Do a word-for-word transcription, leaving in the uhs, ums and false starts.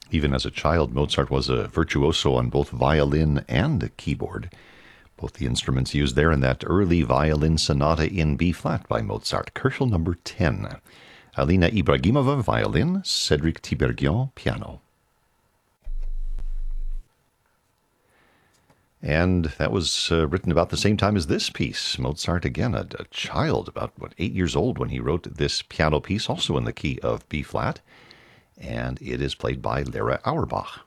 Even as a child, Mozart was a virtuoso on both violin and keyboard. Both the instruments used there in that early violin sonata in B-flat by Mozart, Koelschel number ten. Alina Ibragimova, violin, Cédric Tiberghien, piano. And that was uh, written about the same time as this piece. Mozart, again, a, a child, about, what, eight years old when he wrote this piano piece, also in the key of B-flat. And it is played by Lara Auerbach.